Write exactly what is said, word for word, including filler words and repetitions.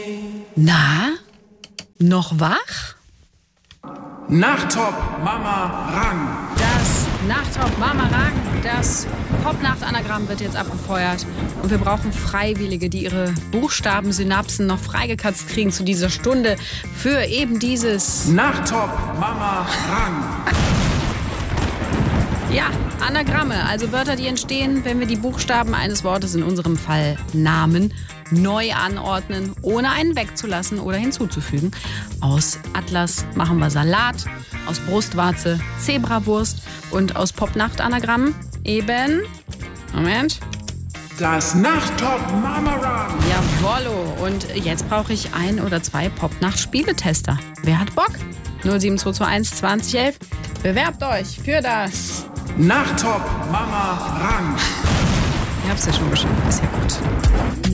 Na, noch wach? Nachttop Mama Rang. Das Nachttop Mama Rang, das Popnacht-Anagramm wird jetzt abgefeuert. Und wir brauchen Freiwillige, die ihre Buchstabensynapsen noch freigekatzt kriegen zu dieser Stunde für eben dieses Nachttop Mama Rang. Ja, Anagramme, also Wörter, die entstehen, wenn wir die Buchstaben eines Wortes, in unserem Fall Namen, neu anordnen, ohne einen wegzulassen oder hinzuzufügen. Aus Atlas machen wir Salat, aus Brustwarze Zebrawurst und aus Popnacht-Anagramm eben, Moment, Das Nachttop Mama Rang. jawollo. Und jetzt brauche ich ein oder zwei Popnacht-Spieletester. Wer hat Bock? null sieben zwei zwei eins zwanzig elf. Bewerbt euch für das Nachttop Mama Rang. Ihr habt's ja schon geschafft, ist ja gut.